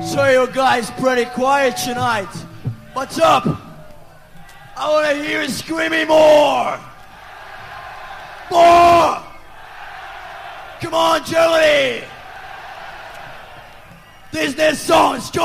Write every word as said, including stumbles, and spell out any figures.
So you guys pretty quiet tonight. What's up? I want to hear you screaming more. More. Come on, Germany. This next song is